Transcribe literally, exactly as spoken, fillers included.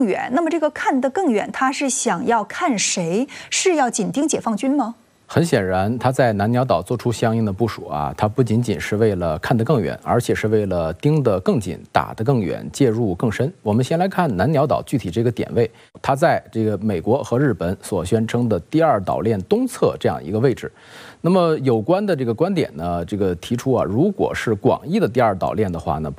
远。那么这个看得更远，他是想要看谁？是要紧盯解放军吗？ 很显然，他在南鸟岛做出相应的部署啊，他不仅仅是为了看得更远，而且是为了盯得更紧、打得更远、介入更深。我们先来看南鸟岛具体这个点位，它在这个美国和日本所宣称的第二岛链东侧这样一个位置。那么有关的这个观点呢，这个提出啊，如果是广义的第二岛链的话呢，把